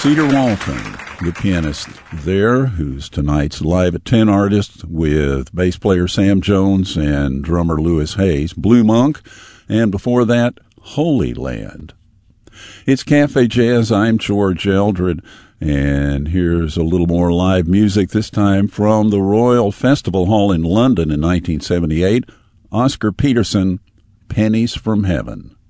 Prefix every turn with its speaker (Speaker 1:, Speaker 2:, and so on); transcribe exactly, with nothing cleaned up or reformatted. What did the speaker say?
Speaker 1: Cedar Walton, the pianist there, who's tonight's Live at ten artist with bass player Sam Jones and drummer Lewis Hayes. Blue Monk, and before that, Holy Land. It's Cafe Jazz. I'm George Eldred, and here's a little more live music, this time from the Royal Festival Hall in London in nineteen seventy-eight. Oscar Peterson, Pennies from Heaven.